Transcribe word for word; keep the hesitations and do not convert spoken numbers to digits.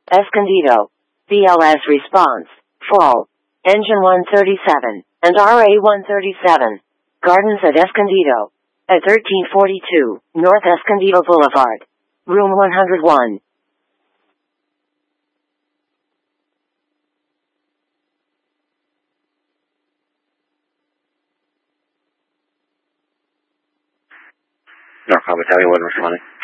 Escondido. B L S response. Full. Engine one thirty-seven, and R A one thirty-seven. Gardens at Escondido. At thirteen forty-two, North Escondido Boulevard. Room one oh one. North Battalion, one responding.